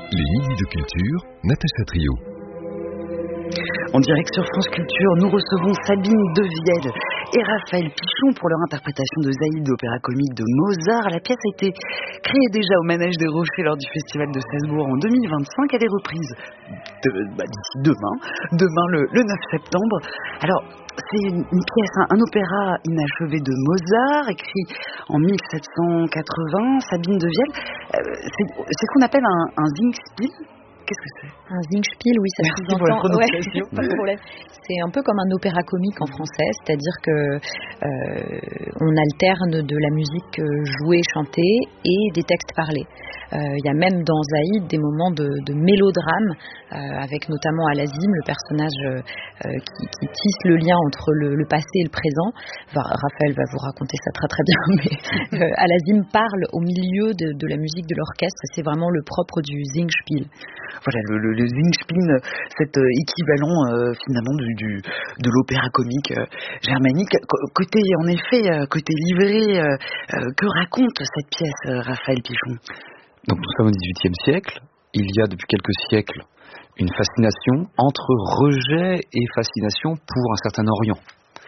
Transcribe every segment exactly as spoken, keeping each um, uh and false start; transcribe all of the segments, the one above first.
Les Midis de Culture, Natacha Trio. En direct sur France Culture, nous recevons Sabine Devielle et Raphaël Pichon pour leur interprétation de Zaïd, opéra comique de Mozart. La pièce a été créée déjà au Manège des Rochers lors du Festival de Salzbourg en deux mille vingt-cinq. Elle est reprise de, bah, d'ici demain, demain le, le neuf septembre. Alors, c'est une, une pièce, un, un opéra inachevé de Mozart, écrit en mille sept cent quatre-vingts. Sabine Devielle, euh, c'est, c'est ce qu'on appelle un, un Singspiel. Qu'est-ce que c'est ? Un Singspiel, oui, ça sous-entend. Ouais, pas de problème. C'est un peu comme un opéra comique en français, c'est-à-dire que euh, on alterne de la musique jouée, chantée et des textes parlés. Il euh, y a même dans Zaïd des moments de, de mélodrame, euh, avec notamment Alazim, le personnage euh, qui, qui tisse le lien entre le, le passé et le présent. Enfin, Raphaël va vous raconter ça très très bien, mais euh, Alazim parle au milieu de, de la musique de l'orchestre, et c'est vraiment le propre du Singspiel. Voilà, le, le, le Singspiel, cet euh, équivalent euh, finalement du, du, de l'opéra comique euh, germanique. Côté, en effet, euh, côté livré, euh, euh, que raconte cette pièce, euh, Raphaël Pichon ? Donc nous sommes au dix-huitième siècle. Il y a depuis quelques siècles une fascination entre rejet et fascination pour un certain Orient.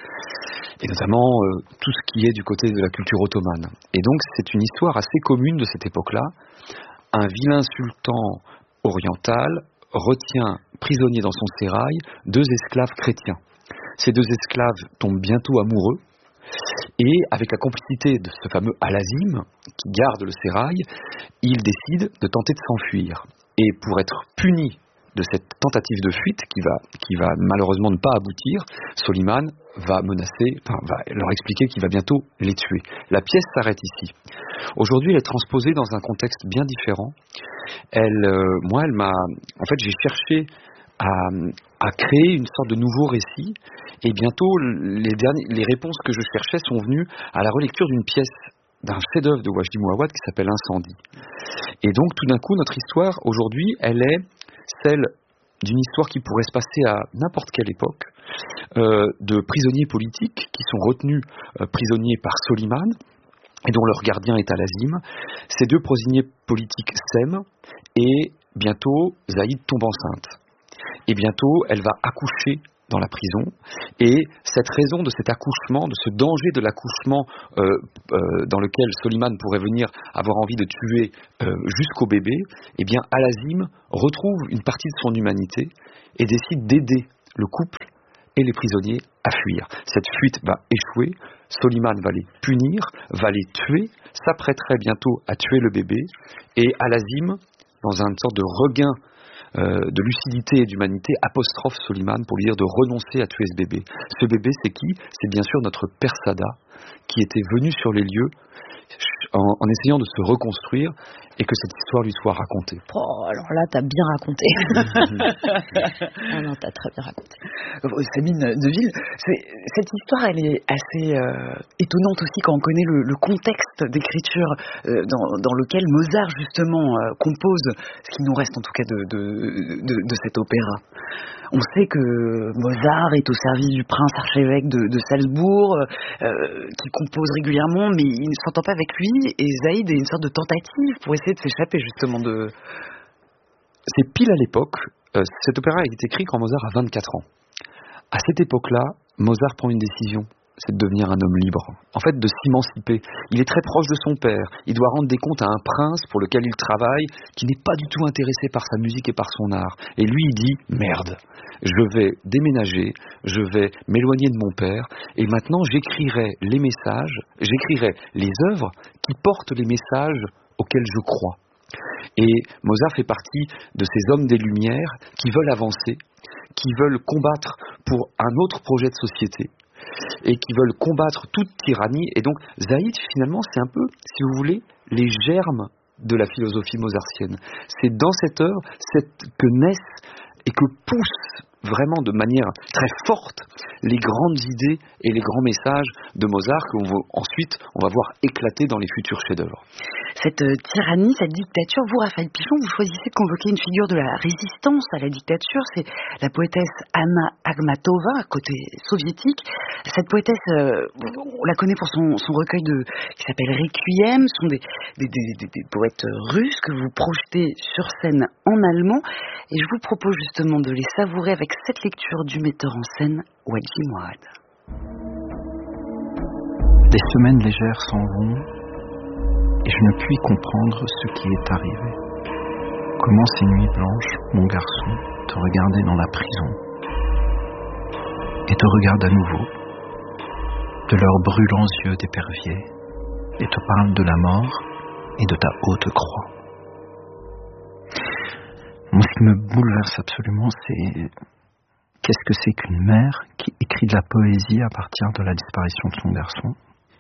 Et notamment euh, tout ce qui est du côté de la culture ottomane. Et donc c'est une histoire assez commune de cette époque-là. Un vilain sultan oriental retient prisonniers dans son sérail deux esclaves chrétiens. Ces deux esclaves tombent bientôt amoureux et avec la complicité de ce fameux Alazim qui garde le sérail, ils décident de tenter de s'enfuir. Et pour être punis de cette tentative de fuite qui va, qui va malheureusement ne pas aboutir, Soliman va menacer, enfin, va leur expliquer qu'il va bientôt les tuer. La pièce s'arrête ici. Aujourd'hui, elle est transposée dans un contexte bien différent. Elle, euh, moi, elle m'a, en fait, j'ai cherché à, à créer une sorte de nouveau récit, et bientôt les derniers, les réponses que je cherchais sont venues à la relecture d'une pièce, d'un chef-d'œuvre de Wajdi Mouawad qui s'appelle Incendie. Et donc, tout d'un coup, notre histoire aujourd'hui, elle est celle d'une histoire qui pourrait se passer à n'importe quelle époque, euh, de prisonniers politiques qui sont retenus euh, prisonniers par Soliman et dont leur gardien est Alazim. Ces deux prisonniers politiques s'aiment et bientôt Zaïd tombe enceinte. Et bientôt elle va accoucher dans la prison, et cette raison de cet accouchement, de ce danger de l'accouchement euh, euh, dans lequel Soliman pourrait venir avoir envie de tuer euh, jusqu'au bébé, eh bien Alazim retrouve une partie de son humanité et décide d'aider le couple et les prisonniers à fuir. Cette fuite va échouer, Soliman va les punir, va les tuer, s'apprêterait bientôt à tuer le bébé, et Alazim, dans une sorte de regain Euh, de lucidité et d'humanité, apostrophe Soliman pour lui dire de renoncer à tuer ce bébé. Ce bébé, c'est qui ? C'est bien sûr notre père Sada, qui était venu sur les lieux en, en essayant de se reconstruire et que cette histoire lui soit racontée. Oh, alors là, t'as bien raconté. Ah non, t'as très bien raconté. Sabine Deville, c'est, cette histoire, elle est assez euh, étonnante aussi quand on connaît le, le contexte d'écriture euh, dans, dans lequel Mozart justement euh, compose ce qui nous reste en tout cas de, de, de, de cet opéra. On sait que Mozart est au service du prince archevêque de, de Salzbourg, euh, qui compose régulièrement, mais il ne s'entend pas avec lui, et Zaïd est une sorte de tentative pour essayer de s'échapper justement de... C'est pile à l'époque, euh, cet opéra a été écrit quand Mozart a vingt-quatre ans. À cette époque-là, Mozart prend une décision, c'est de devenir un homme libre, en fait de s'émanciper. Il est très proche de son père, il doit rendre des comptes à un prince pour lequel il travaille, qui n'est pas du tout intéressé par sa musique et par son art. Et lui il dit, merde, je vais déménager, je vais m'éloigner de mon père, et maintenant j'écrirai les messages, j'écrirai les œuvres qui portent les messages auxquels je crois. Et Mozart fait partie de ces hommes des Lumières qui veulent avancer, qui veulent combattre pour un autre projet de société, et qui veulent combattre toute tyrannie. Et donc Zaïd, finalement, c'est un peu, si vous voulez, les germes de la philosophie mozartienne. C'est dans cette œuvre cette, que naissent et que poussent vraiment de manière très forte les grandes idées et les grands messages de Mozart qu'on va ensuite on va voir éclater dans les futurs chefs-d'œuvre. Cette euh, tyrannie, cette dictature, vous, Raphaël Pichon, vous choisissez de convoquer une figure de la résistance à la dictature, c'est la poétesse Anna Akhmatova, côté soviétique. Cette poétesse, euh, on la connaît pour son, son recueil de, qui s'appelle Requiem, ce sont des, des, des, des, des poètes russes que vous projetez sur scène en allemand, et je vous propose justement de les savourer avec cette lecture du metteur en scène Wadji Mouawad. Des semaines légères s'en vont, et je ne puis comprendre ce qui est arrivé. Comment ces nuits blanches, mon garçon, te regardaient dans la prison, et te regardent à nouveau, de leurs brûlants yeux d'épervier, et te parlent de la mort et de ta haute croix. Moi, ce qui me bouleverse absolument, c'est qu'est-ce que c'est qu'une mère qui écrit de la poésie à partir de la disparition de son garçon.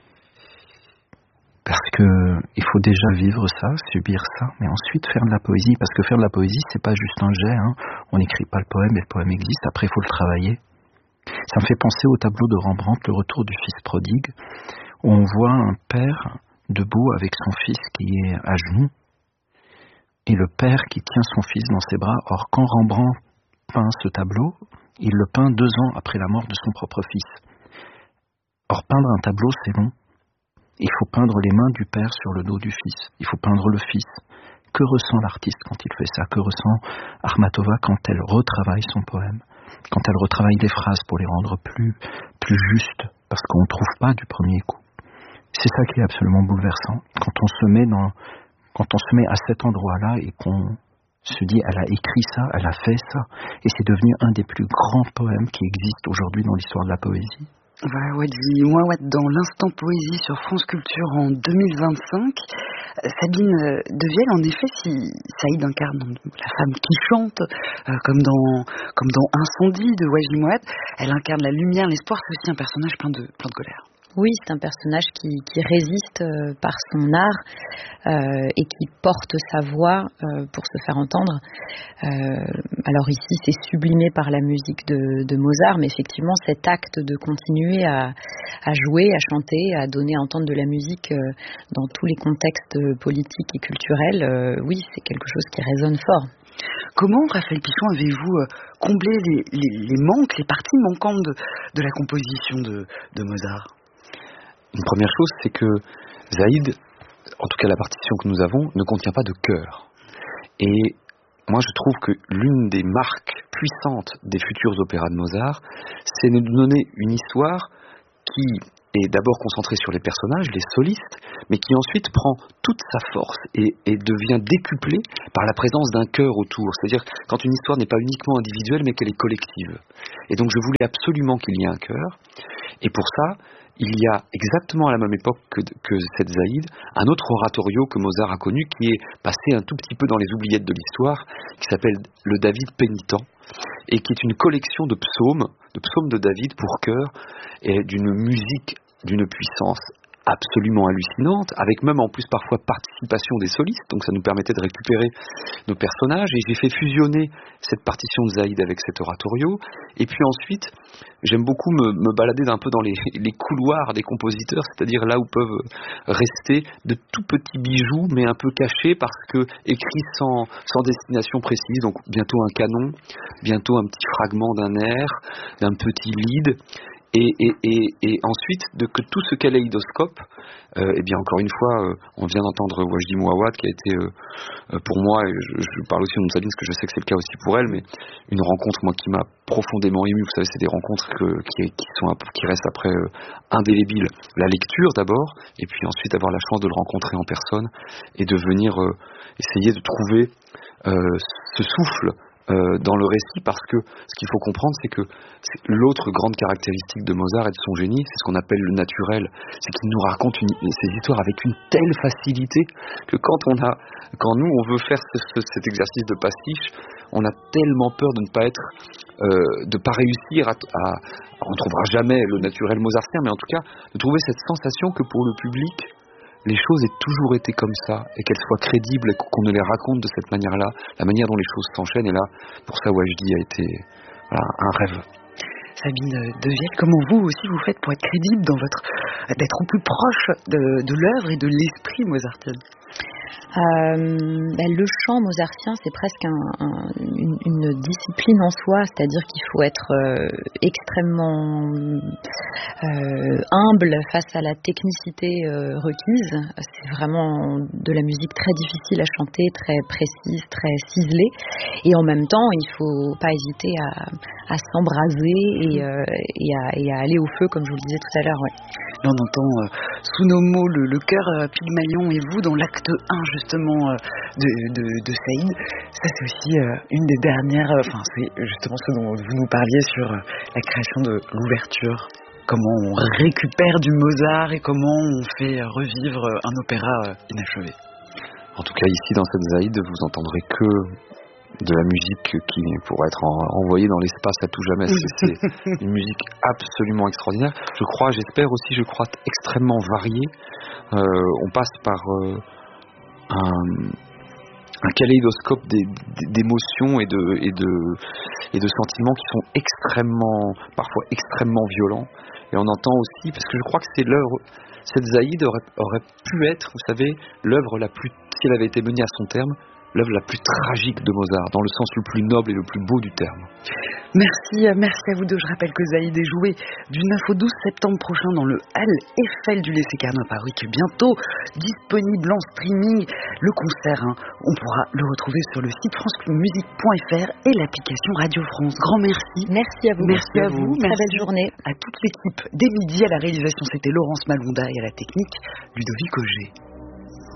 Parce que il faut déjà vivre ça, subir ça, mais ensuite faire de la poésie. Parce que faire de la poésie, c'est pas juste un jet. Hein. On n'écrit pas le poème et le poème existe. Après, il faut le travailler. Ça me fait penser au tableau de Rembrandt, Le Retour du fils prodigue, où on voit un père debout avec son fils qui est à genoux, et le père qui tient son fils dans ses bras. Or, quand Rembrandt peint ce tableau, il le peint deux ans après la mort de son propre fils. Or, peindre un tableau, c'est long. Il faut peindre les mains du père sur le dos du fils. Il faut peindre le fils. Que ressent l'artiste quand il fait ça? Que ressent Akhmatova quand elle retravaille son poème? Quand elle retravaille les phrases pour les rendre plus, plus justes, parce qu'on ne trouve pas du premier coup. C'est ça qui est absolument bouleversant. Quand on se met dans, quand on se met à cet endroit-là et qu'on se dit, elle a écrit ça, elle a fait ça, et c'est devenu un des plus grands poèmes qui existent aujourd'hui dans l'histoire de la poésie. Voilà, Wadji Mouawad dans l'Instant Poésie sur France Culture en deux mille vingt-cinq. Sabine Devielle, en effet, si Saïd incarne la femme qui chante, euh, comme dans comme dans Incendie de Wadji Mouawad, elle incarne la lumière, l'espoir, c'est aussi un personnage plein de plein de colère. Oui, c'est un personnage qui, qui résiste euh, par son art euh, et qui porte sa voix euh, pour se faire entendre. Euh, alors ici, c'est sublimé par la musique de, de Mozart, mais effectivement, cet acte de continuer à, à jouer, à chanter, à donner à entendre de la musique euh, dans tous les contextes politiques et culturels, euh, oui, c'est quelque chose qui résonne fort. Comment, Raphaël Pichon, avez-vous euh, comblé les, les, les manques, les parties manquantes de, de la composition de, de Mozart ? Une première chose, c'est que Zaïd, en tout cas la partition que nous avons, ne contient pas de chœur. Et moi je trouve que l'une des marques puissantes des futurs opéras de Mozart, c'est de nous donner une histoire qui est d'abord concentrée sur les personnages, les solistes, mais qui ensuite prend toute sa force et, et devient décuplée par la présence d'un chœur autour. C'est-à-dire quand une histoire n'est pas uniquement individuelle, mais qu'elle est collective. Et donc je voulais absolument qu'il y ait un chœur. Et pour ça, il y a exactement à la même époque que, que cette Zaïd, un autre oratorio que Mozart a connu, qui est passé un tout petit peu dans les oubliettes de l'histoire, qui s'appelle le David pénitent, et qui est une collection de psaumes, de psaumes de David pour chœur, et d'une musique d'une puissance absolument hallucinante, avec même en plus parfois participation des solistes, donc ça nous permettait de récupérer nos personnages, et j'ai fait fusionner cette partition de Zaïd avec cet oratorio, et puis ensuite, j'aime beaucoup me, me balader un peu dans les, les couloirs des compositeurs, c'est-à-dire là où peuvent rester de tout petits bijoux, mais un peu cachés, parce que écrits sans, sans destination précise, donc bientôt un canon, bientôt un petit fragment d'un air, d'un petit lead, Et, et, et, et ensuite de que tout ce kaléidoscope, euh, et bien encore une fois, euh, on vient d'entendre Wadji Mouawad qui a été euh, euh, pour moi, et je, je parle aussi au nom de Sabine parce que je sais que c'est le cas aussi pour elle, mais une rencontre moi qui m'a profondément ému. Vous savez, c'est des rencontres que, qui, qui sont qui restent après euh, indélébiles. La lecture d'abord, et puis ensuite avoir la chance de le rencontrer en personne et de venir euh, essayer de trouver euh, ce souffle Euh, dans le récit, parce que ce qu'il faut comprendre, c'est que c'est l'autre grande caractéristique de Mozart et de son génie, c'est ce qu'on appelle le naturel, c'est qu'il nous raconte une, ces histoires avec une telle facilité que quand on a, quand nous on veut faire ce, ce, cet exercice de pastiche, on a tellement peur de ne pas être, euh, de pas réussir à, à, on ne trouvera jamais le naturel mozartien, mais en tout cas de trouver cette sensation que pour le public les choses aient toujours été comme ça, et qu'elles soient crédibles, et qu'on ne les raconte de cette manière-là, la manière dont les choses s'enchaînent. Et là, pour ça, Wadji a été voilà, un rêve. Sabine de Vielle, comment vous aussi vous faites pour être crédible dans votre, d'être au plus proche de, de l'œuvre et de l'esprit mozartien? Euh, ben, le chant mozartien, c'est presque un, un, une, une discipline en soi, c'est-à-dire qu'il faut être euh, extrêmement euh, humble face à la technicité euh, requise. C'est vraiment de la musique très difficile à chanter, très précise, très ciselée, et en même temps, il faut pas hésiter à, à s'embraser et, euh, et, à, et à aller au feu, comme je vous le disais tout à l'heure. Ouais. Là, on entend euh, sous nos mots le, le cœur euh, Pygmalion et vous dans l'acte un justement euh, de, de, de Saïd. Ça c'est aussi euh, une des dernières, euh, enfin c'est justement ce dont vous nous parliez sur euh, la création de l'ouverture. Comment on récupère du Mozart et comment on fait euh, revivre euh, un opéra euh, inachevé. En tout cas ici dans cette Zaïd, vous entendrez que de la musique qui pourrait être en, envoyée dans l'espace à tout jamais. C'est, c'est une musique absolument extraordinaire. Je crois, j'espère aussi, je crois extrêmement variée. Euh, on passe par euh, un, un kaléidoscope des, des, d'émotions et de, et, de, et de sentiments qui sont extrêmement, parfois extrêmement violents. Et on entend aussi, parce que je crois que c'est l'œuvre, cette Zaïd aurait, aurait pu être, vous savez, l'œuvre la plus, si elle avait été menée à son terme, l'œuvre la plus tragique de Mozart, dans le sens le plus noble et le plus beau du terme. Merci, merci à vous deux. Je rappelle que Zaïd est joué du neuf au douze septembre prochain dans le Hall Eiffel du Lycée Carnot à Paris, qui est bientôt disponible en streaming. Le concert, hein, on pourra le retrouver sur le site francemusique point f r et l'application Radio France. Grand merci. Merci à vous. Merci, merci à vous. Très merci belle journée. À toute l'équipe. Dès midi à la réalisation, c'était Laurence Malonda et à la technique, Ludovic Auger.